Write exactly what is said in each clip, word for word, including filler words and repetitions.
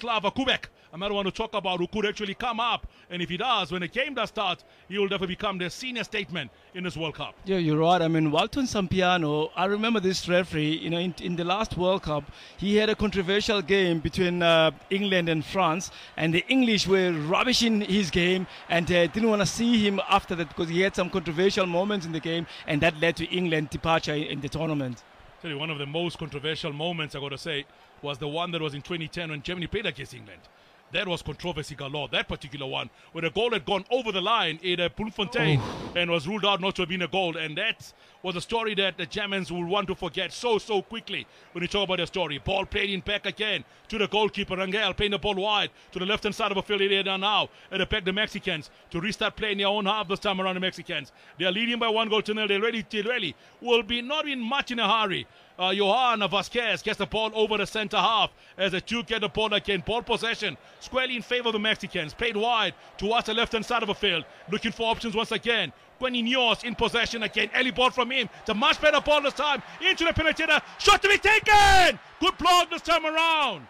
Miroslav Kubek, another one to talk about, who could actually come up. And if he does, when the game does start, he will definitely become the senior statement in this World Cup. Yeah, you're right. I mean, Walton Sampiano, I remember this referee, you know, in, in the last World Cup, he had a controversial game between uh, England and France, and the English were rubbishing his game and uh, didn't want to see him after that because he had some controversial moments in the game, and that led to England departure in the tournament. Tell you, one of the most controversial moments, I got to say, was the one that was in twenty ten when Germany played against England. That was controversy galore, that particular one, where the goal had gone over the line in uh, Bloemfontein oh. and was ruled out not to have been a goal. And that was a story that the Germans will want to forget so, so quickly when you talk about their story. Ball played in back again to the goalkeeper, Rangel, playing the ball wide to the left-hand side of the field area now. And they back the Mexicans to restart playing their own half this time around the Mexicans. They are leading by one goal to nil. They really, they really will be not in much in a hurry. Uh, Johan Vasquez gets the ball over the center half as the two get the ball again. Ball possession squarely in favor of the Mexicans. Played wide towards the left-hand side of the field. Looking for options once again. Quentin Nios in possession again. Early ball from him. It's a much better ball this time. Into the penalty area. Shot to be taken! Good block this time around.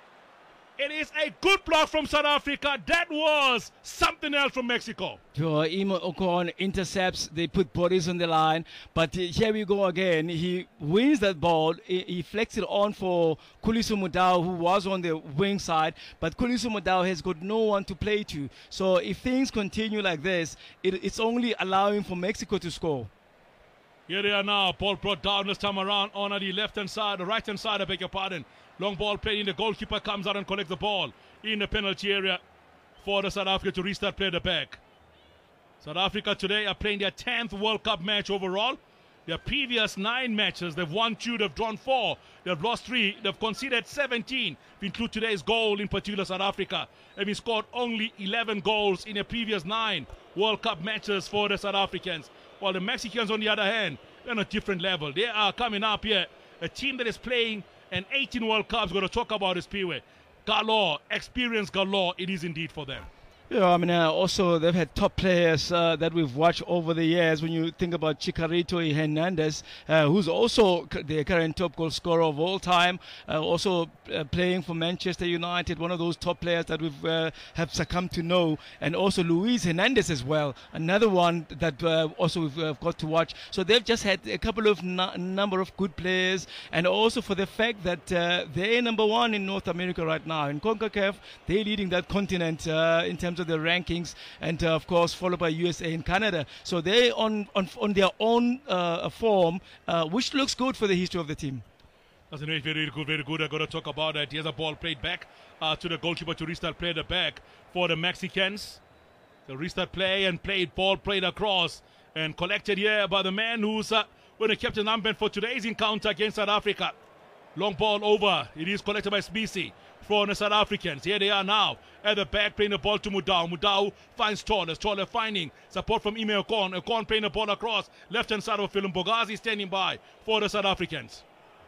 It is a good block from South Africa. That was something else from Mexico. Sure, Imo Ocon intercepts. They put bodies on the line. But uh, here we go again. He wins that ball. He, he flicks it on for Kuliso Mudau, who was on the wing side. But Kuliso Mudau has got no one to play to. So if things continue like this, it, it's only allowing for Mexico to score. Here they are now. Ball brought down this time around on the left-hand side, the right-hand side, I beg your pardon. Long ball played in. The goalkeeper comes out and collects the ball in the penalty area for the South Africa to restart play the back. South Africa today are playing their tenth World Cup match overall. Their previous nine matches, they've won two, they've drawn four, they've lost three, they've conceded seventeen. If you include today's goal in particular, South Africa having scored only eleven goals in their previous nine World Cup matches for the South Africans. While the Mexicans, on the other hand, they're on a different level. They are coming up here. A team that is playing an eighteen World Cups, going to talk about this Piwe. Galore, experience galore, it is indeed for them. Yeah, I mean, uh, also they've had top players uh, that we've watched over the years. When you think about Chicharito Hernandez, uh, who's also the current top goal scorer of all time, uh, also uh, playing for Manchester United, one of those top players that we've uh, have succumbed to know, and also Luis Hernandez as well, another one that uh, also we've uh, got to watch. So they've just had a couple of n- number of good players, and also for the fact that uh, they're number one in North America right now. In CONCACAF, they're leading that continent uh, in terms of the rankings, and uh, of course followed by U S A and Canada. So they on on on their own uh, form, uh, which looks good for the history of the team. That's very, very good, very good. I'm going to talk about that. Here's a ball played back uh, to the goalkeeper to restart play the back for the Mexicans. The restart play and played ball played across and collected here by the man who's uh, going to captain armband for today's encounter against South Africa. Long ball over. It is collected by Smisi for the South Africans. Here they are now at the back, playing the ball to Mudau. Mudau finds Torres. Torres finding support from Ime Ocon. Ocon playing the ball across left-hand side of the field. Bogazi standing by for the South Africans.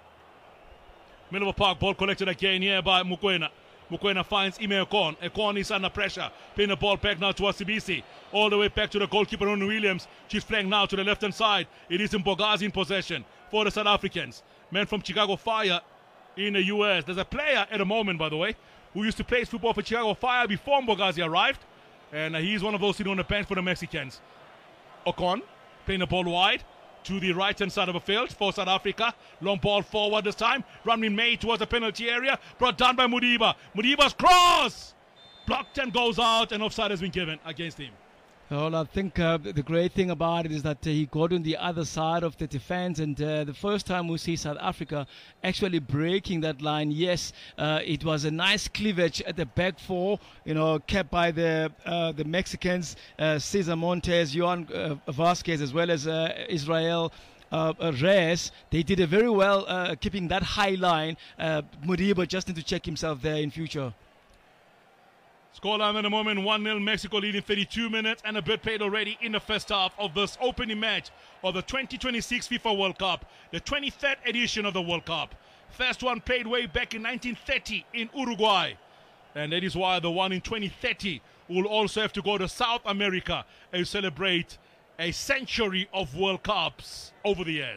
Middle of the park, ball collected again here by Mukwena. Mukwena finds Ime Ocon. Ocon is under pressure. Playing the ball back now towards Sibisi. All the way back to the goalkeeper, Ronnie Williams. She's flanked now to the left-hand side. It is in Bogazi in possession for the South Africans. Man from Chicago Fire in the U S. There's a player at the moment, by the way, who used to play football for Chicago Fire before Bogazi arrived. And uh, he's one of those sitting on the bench for the Mexicans. Ocon playing the ball wide to the right-hand side of the field for South Africa. Long ball forward this time. Run made towards the penalty area. Brought down by Mudiba. Mudiba's cross! Blocked and goes out, and offside has been given against him. Well, I think uh, the great thing about it is that uh, he got on the other side of the defense, and uh, the first time we see South Africa actually breaking that line, yes, uh, it was a nice cleavage at the back four, you know, kept by the uh, the Mexicans, uh, Cesar Montes, Johan uh, Vasquez, as well as uh, Israel Uh, uh, Reyes. They did it very well uh, keeping that high line. Uh, Mudiba just need to check himself there in future. Scoreline at the moment, one nil Mexico leading thirty-two minutes and a bit played already in the first half of this opening match of the twenty twenty-six FIFA World Cup, the twenty-third edition of the World Cup. First one played way back in nineteen thirty in Uruguay. And that is why the one in twenty thirty will also have to go to South America and celebrate a century of World Cups over the years.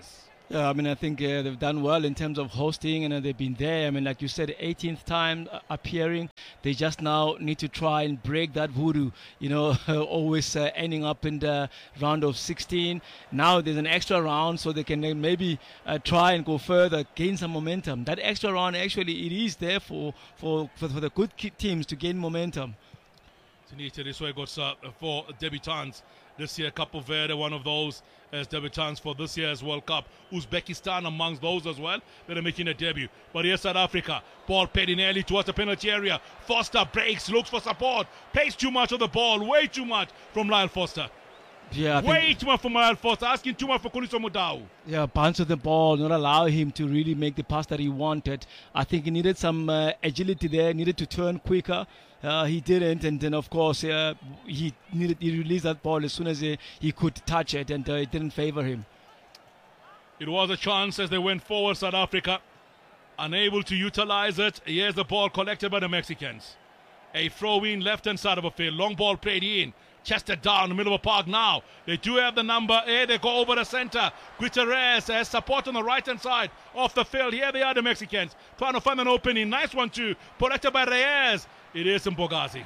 Yeah, I mean, I think uh, they've done well in terms of hosting, and uh, they've been there. I mean, like you said, eighteenth time uh, appearing. They just now need to try and break that voodoo, you know, always uh, ending up in the round of sixteen. Now there's an extra round, so they can uh, maybe uh, try and go further, gain some momentum. That extra round, actually, it is there for, for, for, for the good ki- teams to gain momentum. Tanita, this way goes uh, for debutants this year. Cape Verde, one of those as debutants for this year's World Cup. Uzbekistan amongst those as well that are making a debut. But here's South Africa. Ball paid in early towards the penalty area. Foster breaks, looks for support. Plays too much of the ball, way too much from Lyle Foster. Yeah, I way think, too much from Lyle Foster, asking too much for Kholiso Mudau. Yeah, bounce of the ball, not allow him to really make the pass that he wanted. I think he needed some uh, agility there, needed to turn quicker. Uh, he didn't, and then of course uh, he needed he released that ball as soon as he, he could touch it, and uh, it didn't favor him. It was a chance as they went forward. South Africa unable to utilize it. Here's the ball collected by the Mexicans. A throw-in left-hand side of a field. Long ball played in. Chested down in the middle of a park now. They do have the number. Here they go over the center. Gutierrez has support on the right-hand side of the field. Here they are, the Mexicans. Trying to find an opening. Nice one too. Protected by Reyes. It is in Bogazi.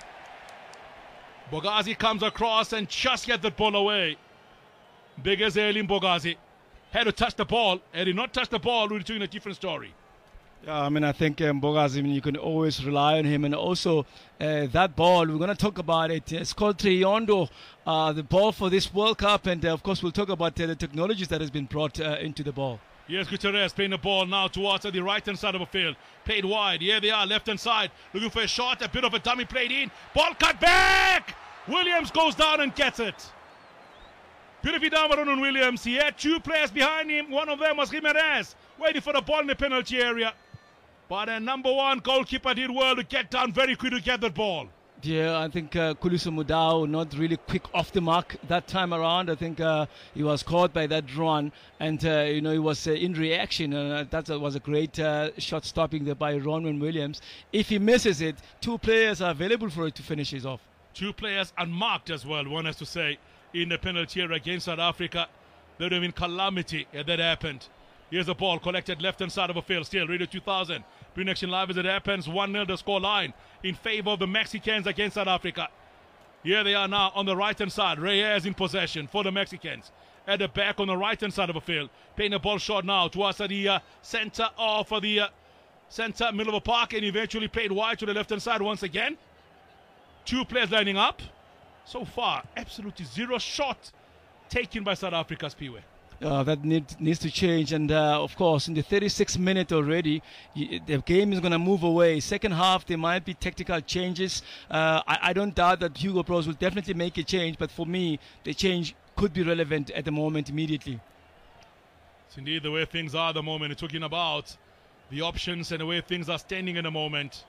Bogazi comes across and just gets the ball away. Big as Elin Bogazi. Had to touch the ball. Had he not touched the ball, we'd be doing a different story. Yeah, I mean, I think um, Bogazi, I mean, you can always rely on him. And also, uh, that ball, we're going to talk about it. It's called Triondo, uh, the ball for this World Cup. And, uh, of course, we'll talk about uh, the technologies that has been brought uh, into the ball. Here's Gutierrez playing the ball now towards the right-hand side of the field. Played wide. Here they are, left-hand side. Looking for a shot. A bit of a dummy played in. Ball cut back! Williams goes down and gets it. Beautifully down by Ronan Williams. He had two players behind him. One of them was Jimenez, waiting for the ball in the penalty area. But a number one goalkeeper did well to get down very quick to get that ball. Yeah, I think uh, Kholiso Mudau not really quick off the mark that time around. I think uh, he was caught by that run, and uh, you know he was uh, in reaction. Uh, that was a great uh, shot stopping there by Ronwen Williams. If he misses it, two players are available for it to finish it off. Two players unmarked as well, one has to say, in the penalty area against South Africa. There would have been calamity if that happened. Here's the ball collected left-hand side of the field. Still, Radio two thousand. Bring action live as it happens. one nil the score line in favor of the Mexicans against South Africa. Here they are now on the right-hand side. Reyes in possession for the Mexicans. At the back on the right-hand side of the field. Playing the ball short now towards the uh, center of uh, the uh, center, middle of the park, and eventually played wide to the left-hand side once again. Two players lining up. So far, absolutely zero shot taken by South Africa's Piwe. Uh, that need, needs to change, and uh, of course in the thirty-sixth minute already y- the game is going to move away. Second half there might be tactical changes. uh, I, I don't doubt that Hugo Broos will definitely make a change, but for me the change could be relevant at the moment immediately. It's indeed the way things are at the moment. We're talking about the options and the way things are standing in the moment.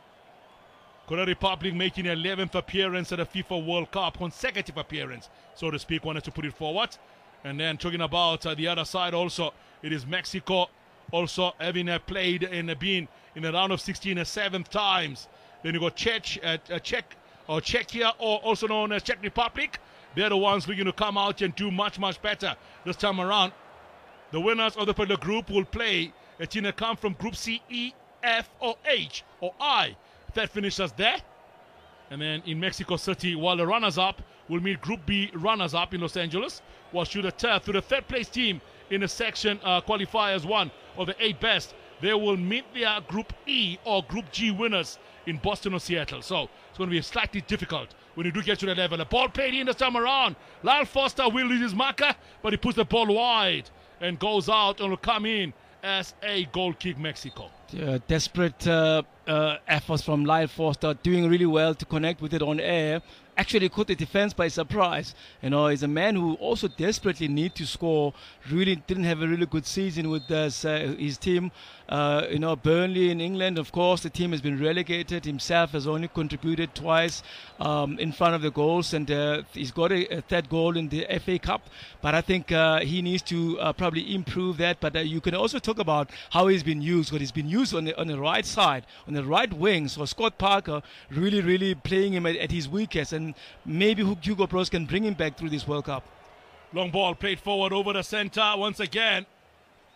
Korea Republic making an eleventh appearance at a FIFA World Cup, consecutive appearance so to speak, wanted to put it forward. And then talking about uh, the other side also, it is Mexico also having uh, played and uh, been in the round of sixteen uh, seventh times. Then you got Czech, uh, uh, Czech or Czechia, or also known as Czech Republic. They're the ones looking to come out and do much, much better this time around. The winners of the particular group will play a team that come from Group C, E, F, or H, or I. That finishes there. And then in Mexico City, while the runners-up will meet Group B runners-up in Los Angeles, while should the third to the third place team in the section uh, qualifiers one of the eight best, they will meet their Group E or Group G winners in Boston or Seattle. So it's going to be slightly difficult when you do get to that level. The ball played in this time around. Lyle Foster will lose his marker, but he puts the ball wide and goes out and will come in as a goal kick Mexico. Yeah, desperate uh, uh, efforts from Lyle Foster, doing really well to connect with it on air. Actually caught the defense by surprise. You know, he's a man who also desperately need to score. Really didn't have a really good season with this, uh, his team. Uh, you know, Burnley in England, of course, the team has been relegated. Himself has only contributed twice um, in front of the goals, and uh, he's got a, a third goal in the F A Cup. But I think uh, he needs to uh, probably improve that. But uh, you can also talk about how he's been used. Because he's been used on the, on the right side, on the right wing. So Scott Parker really, really playing him at, at his weakest. And maybe Hugo Broos can bring him back through this World Cup. Long ball played forward over the center once again.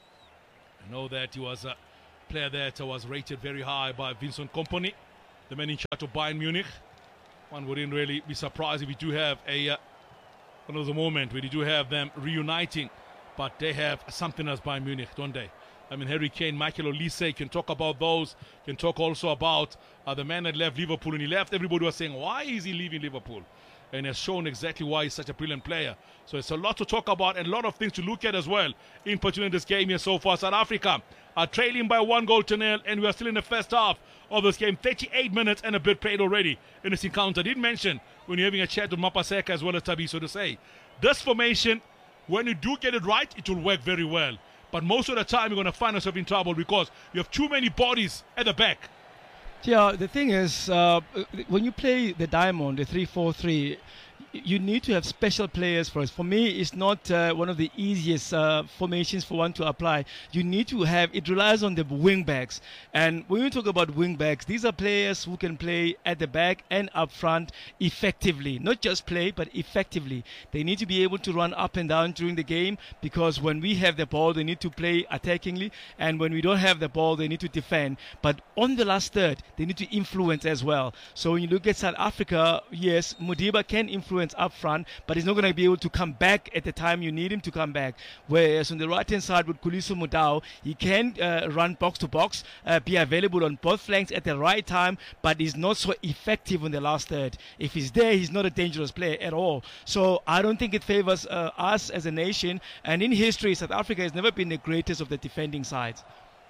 I know that he was a player that was rated very high by Vincent Kompany, the man in charge of Bayern Munich. One wouldn't really be surprised if we do have a uh, one of the moment where we do have them reuniting, but they have something as Bayern Munich, don't they? I mean, Harry Kane, Michael Olise, can talk about those, can talk also about uh, the man that left Liverpool, and he left, everybody was saying, why is he leaving Liverpool? And has shown exactly why he's such a brilliant player. So it's a lot to talk about and a lot of things to look at as well, in particular in this game here so far. South Africa are trailing by one goal to nil, and we are still in the first half of this game. thirty-eight minutes and a bit played already in this encounter. I did mention when you're having a chat with Mapaseka as well as Tabiso to say, this formation, when you do get it right, it will work very well. But most of the time, you're going to find yourself in trouble because you have too many bodies at the back. Yeah, the thing is, uh, when you play the Diamond, the three four three, you need to have special players for us. For me, it's not uh, one of the easiest uh, formations for one to apply. You need to have, it relies on the wing backs. And when you talk about wing backs, these are players who can play at the back and up front effectively. Not just play, but effectively. They need to be able to run up and down during the game, because when we have the ball, they need to play attackingly. And when we don't have the ball, they need to defend. But on the last third, they need to influence as well. So when you look at South Africa, yes, Modiba can influence up front, but he's not going to be able to come back at the time you need him to come back. Whereas on the right hand side with Khuliso Mudau, he can uh, run box to box, uh, be available on both flanks at the right time, but he's not so effective on the last third. If he's there, he's not a dangerous player at all. So I don't think it favors uh, us as a nation. And in history, South Africa has never been the greatest of the defending sides.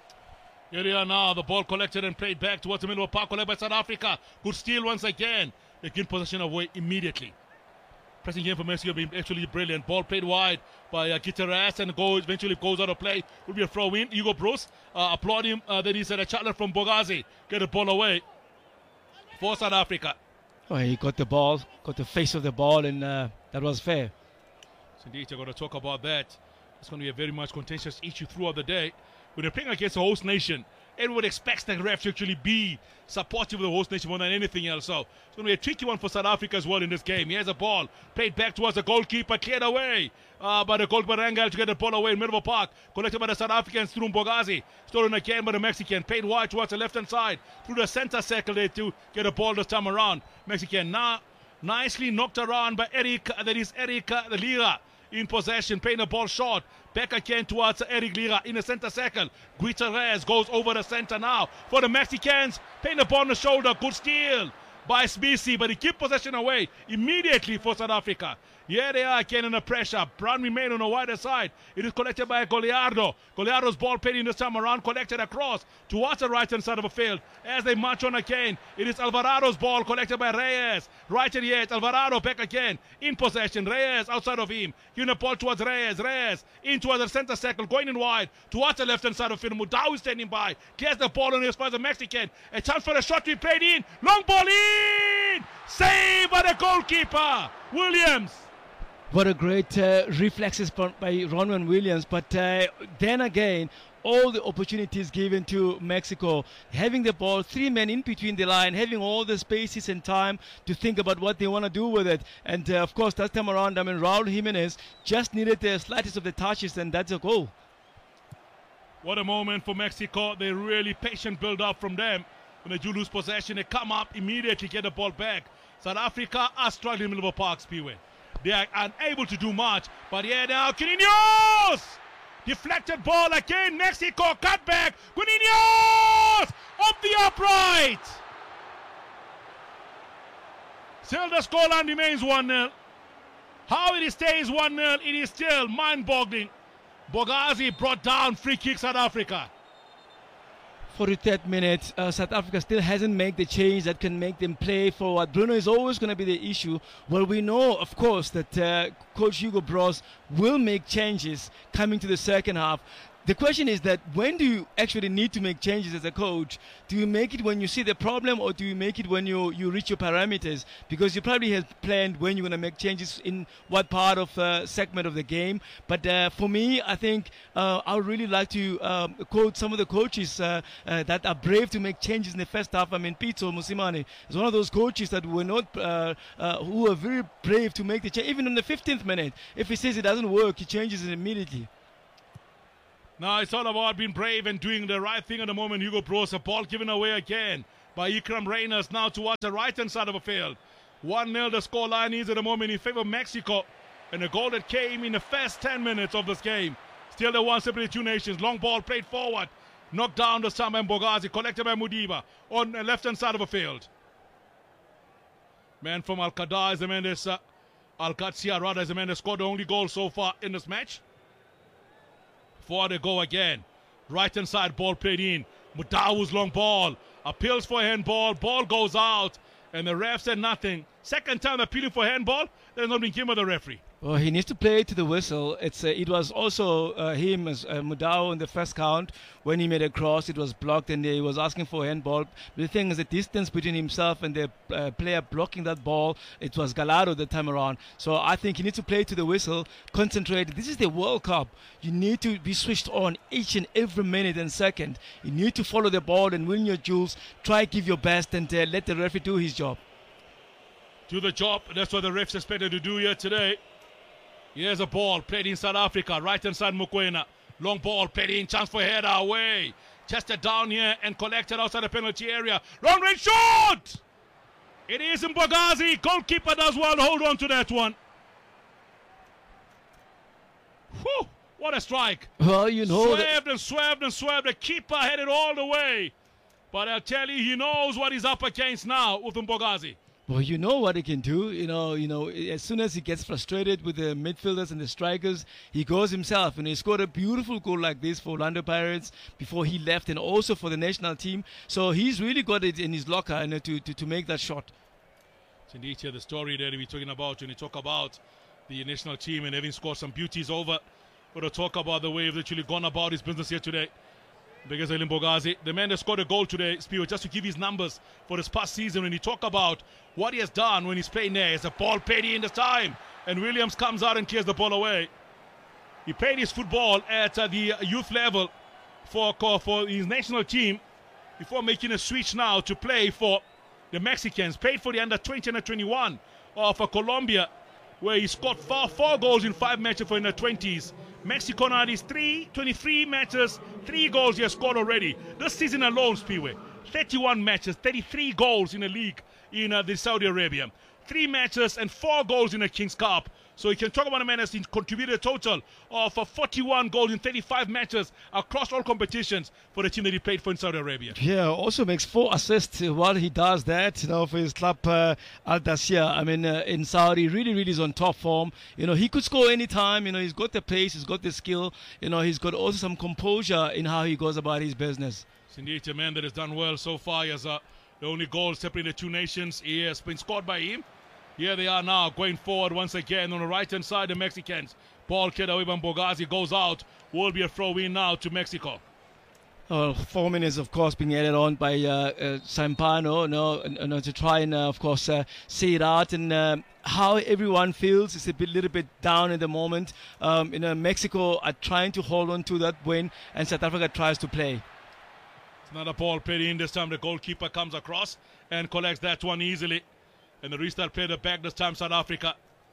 Here they are now, the ball collected and played back towards the middle of park, collected by South Africa. Good steal once again. They get possession away immediately. Pressing game for Mexico being actually brilliant. Ball played wide by uh, Gutierrez and goes, eventually goes out of play. Will be a throw in. Hugo Broos uh, applaud him. Uh, then he said a challenge from Bogazi. Get the ball away for South Africa. Oh, he got the ball, got the face of the ball, and uh, that was fair. So indeed, you're going to talk about that. It's going to be a very much contentious issue throughout the day. When you're playing against a host nation, everyone expects the ref to actually be supportive of the host nation more than anything else. So it's going to be a tricky one for South Africa as well in this game. Here's a ball played back towards the goalkeeper, cleared away uh, by the goalkeeper Rangel to get the ball away in Middle Park. Collected by the South Africans through Bogazi. Stolen again by the Mexican. Played wide towards the left-hand side through the center circle there to get the ball this time around. Mexican now nicely knocked around by Eric. That is Eric uh, the Lira in possession, playing the ball short. Back again towards Eric Lira in the center circle. Gutierrez goes over the center now for the Mexicans. Playing the ball on the shoulder. Good steal by Smisi, but he keep possession away immediately for South Africa. Here they are again under pressure. Brown remain on the wider side. It is collected by Goliardo. Goliardo's ball played in this time around, collected across towards the right hand side of the field. As they march on again, it is Alvarado's ball collected by Reyes. Right in here, it's Alvarado back again in possession. Reyes outside of him. Giving the ball towards Reyes. Reyes in towards the center circle, going in wide towards the left hand side of the field. Mudau is standing by. Clears the ball on his by the Mexican. A chance for a shot to be played in. Long ball in. Saved by the goalkeeper, Williams. What a great uh, reflexes by Ronwen Williams. But uh, then again, all the opportunities given to Mexico, having the ball, three men in between the line, having all the spaces and time to think about what they want to do with it. And uh, of course, that time around, I mean, Raul Jimenez just needed the slightest of the touches, and that's a goal. What a moment for Mexico. They really patient build up from them. When they do lose possession, they come up immediately, get the ball back. South Africa are struggling in Middle Park Speedway. They are unable to do much. But here now, Quininios! Deflected ball again. Mexico cut back. Quininios! Off the upright! Still the scoreline remains one nil. How it stays one nil, it is still mind-boggling. Bogazi brought down free kick South Africa. forty-third minute, uh, South Africa still hasn't made the change that can make them play forward. Bruno is always going to be the issue. Well, we know, of course, that uh, Coach Hugo Broos will make changes coming to the second half. The question is that when do you actually need to make changes as a coach? Do you make it when you see the problem, or do you make it when you, you reach your parameters? Because you probably have planned when you're going to make changes in what part of uh, segment of the game. But uh, for me, I think uh, I would really like to um, quote some of the coaches uh, uh, that are brave to make changes in the first half. I mean, Pitso Mosimane is one of those coaches that were not, uh, uh, who are very brave to make the change. Even in the fifteenth minute, if he says it doesn't work, he changes it immediately. Now it's all about being brave and doing the right thing at the moment. Hugo Broos, a ball given away again by Ikram Reyners now towards the right-hand side of the field. one nil the scoreline is at the moment in favor of Mexico. And a goal that came in the first ten minutes of this game. Still the one separate two nations. Long ball played forward. Knocked down the Samba Mbogazi. Collected by Mudiba on the left-hand side of the field. Man from Al-Qadar is the man that's... Uh, Al-Qadsia rather is the man that scored the only goal so far in this match. Forward they go again. Right-hand side ball played in. Mudawu's long ball. Appeals for handball. Ball goes out. And the ref said nothing. Second time appealing for handball. There's not been given by the referee. Well, he needs to play to the whistle. It's uh, it was also uh, him as uh, Mudau in the first count when he made a cross. It was blocked and he was asking for handball. The thing is, the distance between himself and the uh, player blocking that ball, it was Gallardo the time around. So I think he needs to play to the whistle, concentrate. This is the World Cup. You need to be switched on each and every minute and second. You need to follow the ball and win your duels. Try give your best and uh, let the referee do his job. Do the job. That's what the refs expected to do here today. Here's a ball played in South Africa. Right hand side Mokoena. Long ball played in. Chance for header away. Chested down here and collected outside the penalty area. Long range shot! It is Mbogazi. Goalkeeper does well to hold on to that one. Whew, what a strike. Well, you know. Swerved and swerved and swerved. The keeper had it all the way. But I'll tell you, he knows what he's up against now with Mbogazi. Well, you know what he can do. You know, you know. As soon as he gets frustrated with the midfielders and the strikers, he goes himself. And he scored a beautiful goal like this for Orlando Pirates before he left, and also for the national team. So he's really got it in his locker, you know, to, to to make that shot. It's indeed here the story that we're talking about when you talk about the national team and having scored some beauties over. We're going to talk about the way he's literally gone about his business here today. Because Mbogazi, the man that scored a goal today, Spiro, just to give his numbers for this past season, when he talk about what he has done when he's playing there, it's a ball played in this time, and Williams comes out and clears the ball away. He played his football at uh, the youth level for, for his national team before making a switch now to play for the Mexicans. Played for the under twenty and under twenty-one of uh, Colombia, where he scored four, four goals in five matches for in the twenties. Mexico now is three, twenty-three matches, three goals he has scored already. This season alone, Spiwe, thirty-one matches, thirty-three goals in the league in uh, the Saudi Arabia. Three matches and four goals in the King's Cup. So you can talk about a man that's contributed a total of uh, forty-one goals in thirty-five matches across all competitions for the team that he played for in Saudi Arabia. Yeah, also makes four assists while he does that, you know, for his club uh, Al Dassia. I mean, uh, in Saudi, really, really is on top form. You know, he could score anytime. You know, he's got the pace, he's got the skill. You know, he's got also some composure in how he goes about his business. It's indeed a man that has done well so far. He has uh, the only goal separating the two nations. He has been scored by him. Here they are now, going forward once again on the right-hand side, the Mexicans. Ball cleared away by Mbogazi, goes out. Will be a throw-in now to Mexico. Well, four minutes, of course, being added on by uh, uh, Sampano, no, no, to try and, uh, of course, uh, see it out. And uh, how everyone feels is a bit, little bit down at the moment. Um, you know, Mexico are trying to hold on to that win, and South Africa tries to play. It's another ball played in. This time the goalkeeper comes across and collects that one easily. And the restart played the back this time, South Africa.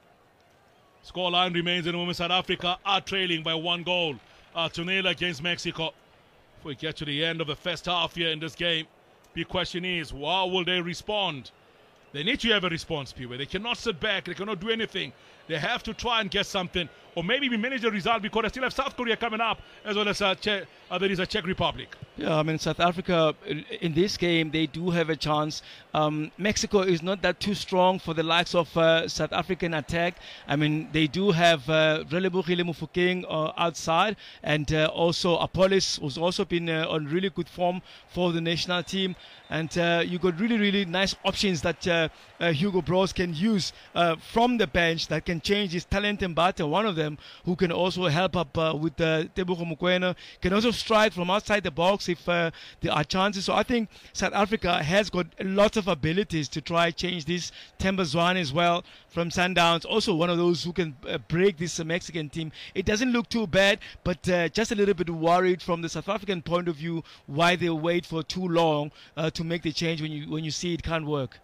Scoreline remains in the moment. South Africa are trailing by one goal uh, to nil against Mexico. If we get to the end of the first half here in this game, big question is, how will they respond? They need to have a response, people. They cannot sit back. They cannot do anything. They have to try and get something, or maybe we manage the result, because they still have South Korea coming up, as well as uh, che- uh, there is a Czech Republic. Yeah, I mean, South Africa, in this game, they do have a chance. Um, Mexico is not that too strong for the likes of uh, South African attack. I mean, they do have uh, Relebogile Mofokeng uh, outside, and uh, also Apollos, who's also been uh, on really good form for the national team. And uh, you got really, really nice options that uh, uh, Hugo Broos can use uh, from the bench that can change his talent and batter. One of them who can also help up uh, with uh, Tebogo Mokoena, can also strike from outside the box if uh, there are chances. So I think South Africa has got a lot of abilities to try change this. Themba Zwane as well from Sundowns, also one of those who can uh, break this uh, Mexican team. It doesn't look too bad, but uh, just a little bit worried from the South African point of view why they wait for too long uh, to make the change when you when you see it can't work.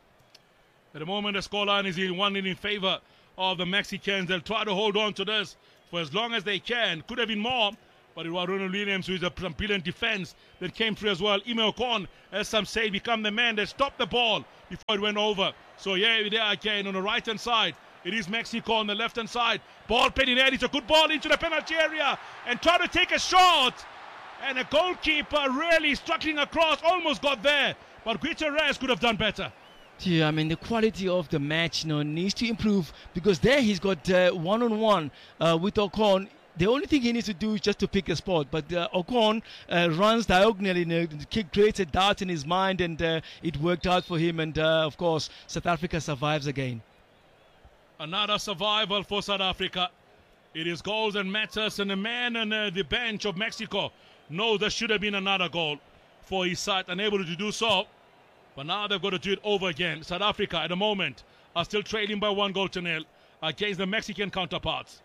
At the moment, the scoreline is in one in favor of the Mexicans. They'll try to hold on to this for as long as they can. Could have been more, But it was Ronald Williams with a brilliant defense that came through as well. Ime Ocon, as some say, become the man that stopped the ball before it went over. So yeah, there again on the right-hand side. It is Mexico on the left-hand side. Ball played in air. It's a good ball into the penalty area. And trying to take a shot. And the goalkeeper really struggling across. Almost got there. But Gutierrez could have done better. Yeah, I mean, the quality of the match, you know, needs to improve, because there he's got uh, one-on-one uh, with Ocon. The only thing he needs to do is just to pick a spot. But uh, Ocon uh, runs diagonally, and the kick creates a doubt in his mind, and uh, it worked out for him. And, uh, of course, South Africa survives again. Another survival for South Africa. It is goals that matters, and the man on uh, the bench of Mexico knows there should have been another goal for his side, unable to do so. But now they've got to do it over again. South Africa, at the moment, are still trailing by one goal to nil against the Mexican counterparts.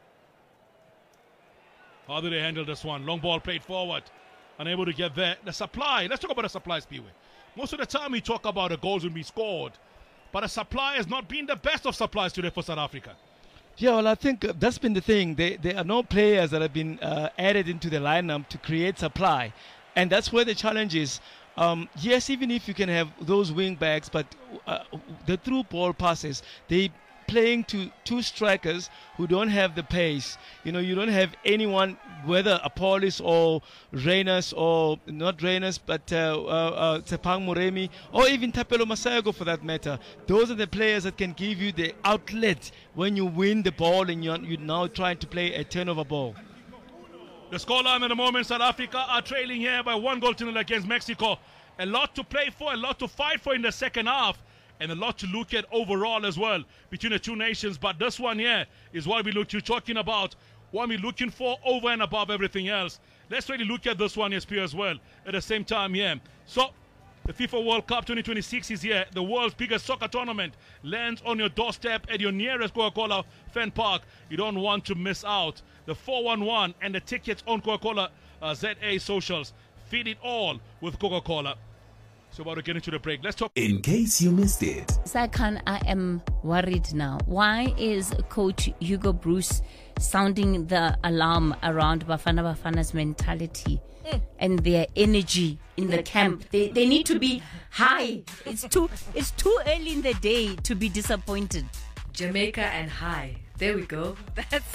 How do they handle this one? Long ball played forward. Unable to get there. The supply. Let's talk about the supply, Speedway. Most of the time we talk about the goals when we scored. But the supply has not been the best of supplies today for South Africa. Yeah, well, I think uh, that's been the thing. They, there are no players that have been uh, added into the lineup to create supply. And that's where the challenge is. Um, yes, even if you can have those wing backs, but uh, the through ball passes, they playing to two strikers who don't have the pace. You know, you don't have anyone, whether Apollos or Reyners, or not Reyners, but uh, uh, uh, Tshepang Moremi, or even Thapelo Masego for that matter. Those are the players that can give you the outlet when you win the ball and you're, you're now trying to play a turnover ball. The scoreline at the moment, South Africa are trailing here by one goal to nil against Mexico. A lot to play for, a lot to fight for in the second half, and a lot to look at overall as well between the two nations. But this one here is what we look to talking about, what we're looking for over and above everything else. Let's really look at this one, S P, as well at the same time here. So, the FIFA World Cup twenty twenty-six is here. The world's biggest soccer tournament lands on your doorstep at your nearest Coca-Cola fan park. You don't want to miss out. The four one one and the tickets on Coca-Cola uh, Z A socials. Feed it all with Coca-Cola. So about to get into the break. Let's talk. In case you missed it. Sakan, I am worried now. Why is Coach Hugo Bruce sounding the alarm around Bafana Bafana's mentality mm. and their energy in, in the, the camp? camp. They they need to be high. It's too it's too early in the day to be disappointed. Jamaica and high. There we go. That's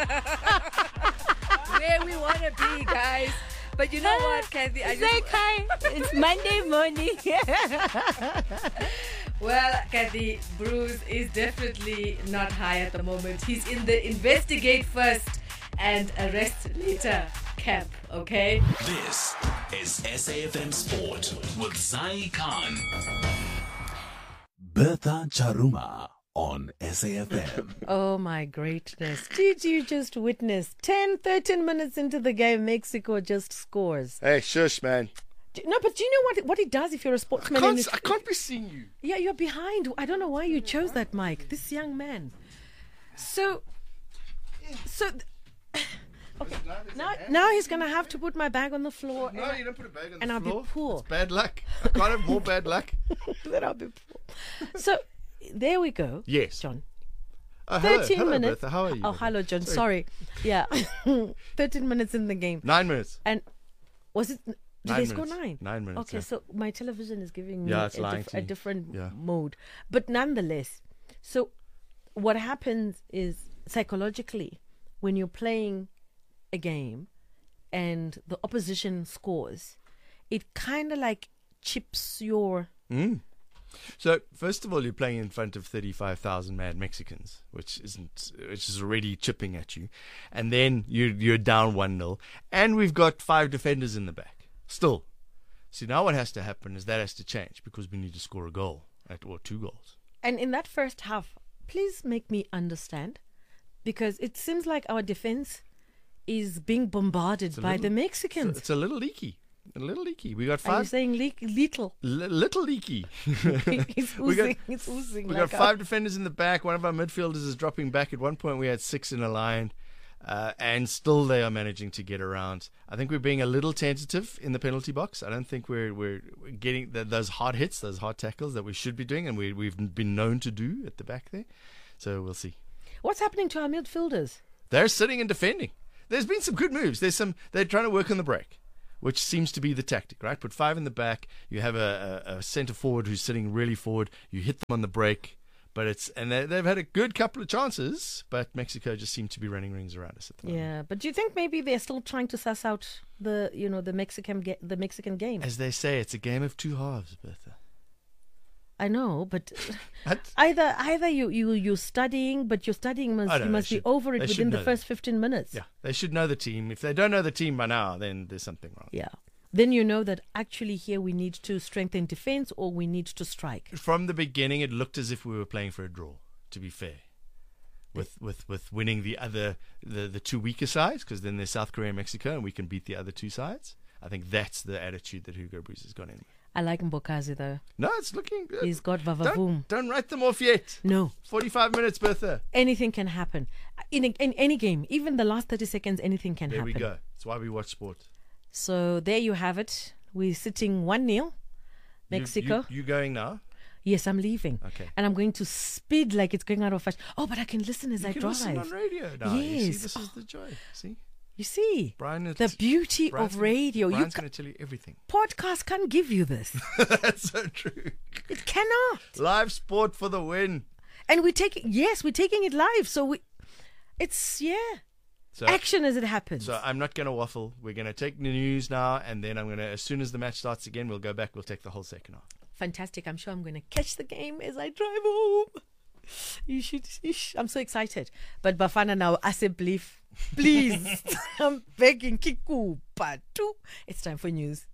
where we want to be, guys. But you know what, Kathy? I just... Hi. It's Monday morning. Well, Kathy, Bruce is definitely not high at the moment. He's in the investigate first and arrest later camp, okay? This is S A F M Sport with Zai Khan. Bertha Charuma on S A F M. Oh my greatness. Did you just witness ten, thirteen minutes into the game, Mexico just scores? Hey, shush, man. Do, no, but do you know what what it does if you're a sportsman? I can't, and I can't be seeing you. Yeah, you're behind. I don't know why you chose that, Mike. This young man. So, so... Okay, now, now he's going to have to put my bag on the floor. No, you don't put a bag on and the I'll floor. be poor. It's bad luck. I can't have more bad luck. Then I'll be poor. So, there we go. Yes. John. Oh, hello, thirteen hello, minutes. Bertha. How are you? Oh, hello, John. Sorry. Sorry. Yeah. thirteen minutes in the game. Nine minutes. And was it... Did nine they score minutes. nine? Nine minutes. Okay, yeah. so my television is giving me Yeah, a, it's lying dif- to a you. different Yeah. mode. But nonetheless, so what happens is psychologically, when you're playing a game and the opposition scores, it kind of like chips your... Mm. So first of all, you're playing in front of thirty-five thousand mad Mexicans, which isn't, which is already chipping at you, and then you you're down one nil, and we've got five defenders in the back still. So now what has to happen is that has to change, because we need to score a goal at, or two goals. And in that first half, please make me understand, because it seems like our defense is being bombarded by little, the Mexicans. It's a, it's a little leaky. A little leaky. We got Are you five. saying le- little? L- little leaky. It's we got, oozing. It's oozing. we like got five defenders in the back. One of our midfielders is dropping back. At one point, we had six in a line, uh, and still they are managing to get around. I think we're being a little tentative in the penalty box. I don't think we're we're getting the, those hard hits, those hard tackles that we should be doing, and we we've been known to do at the back there. So we'll see. What's happening to our midfielders? They're sitting and defending. there's been some good moves. There's some. They're trying to work on the break, which seems to be the tactic, right? Put five in the back. You have a, a, a centre forward who's sitting really forward. You hit them on the break, but it's and they, they've had a good couple of chances, but Mexico just seem to be running rings around us at the moment. Yeah, but do you think maybe they're still trying to suss out the you know the Mexican ga- the Mexican game? As they say, it's a game of two halves, Bertha. I know, but What? either either you you you're studying, but your studying must I know, you they must be should- over it they should within the know first that. fifteen minutes. Yeah, they should know the team. If they don't know the team by now, then there's something wrong. Yeah. Then you know that actually here we need to strengthen defense or we need to strike. From the beginning, it looked as if we were playing for a draw. To be fair, with with with winning the other the the two weaker sides, because then there's South Korea and Mexico, and we can beat the other two sides. I think that's the attitude that Hugo Bruce has gone in with. I like Mbokazi though. No, it's looking good. He's got Don't, vavavoom. don't write them off yet. No, forty-five minutes, Bertha. anything can happen in a, in any game. Even the last thirty seconds, anything can There happen. we go. That's why we watch sport. So there you have it. We're sitting one nil. You- Mexico. You, you going now? Yes, I'm leaving. Okay. And I'm going to speed like it's going out of fashion. Oh, but I can listen as You I can drive. listen on radio now. You see, Yes. this is the joy. See, You see, Brian. the it's- beauty Brian's of gonna- radio. You Brian's ca- going to tell you everything. podcast can't give you this. That's so true. It cannot. Live sport for the win. And we take yes, we're taking it live. So we, it's yeah, So, action as it happens. so I'm not going to waffle. We're going to take the news now, and then I'm going to, as soon as the match starts again, we'll go back. We'll take the whole second half. Fantastic. I'm sure I'm going to catch the game as I drive home. You should. Ish, I'm so excited. But Bafana now, Asep leave. Please. I'm begging Kiku. Patu. It's time for news.